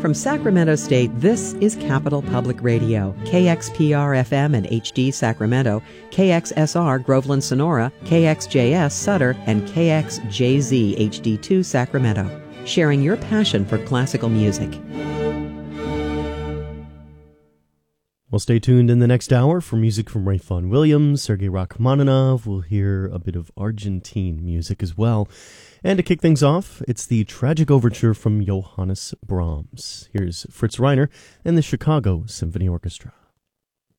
From Sacramento State, this is Capital Public Radio, KXPR-FM and HD Sacramento, KXSR Groveland Sonora, KXJS Sutter, and KXJZ HD2 Sacramento, sharing your passion for classical music. Well, stay tuned in the next hour for music from Ralph Vaughan Williams, Sergei Rachmaninoff. We'll hear a bit of Argentine music as well. And to kick things off, it's the Tragic Overture from Johannes Brahms. Here's Fritz Reiner and the Chicago Symphony Orchestra.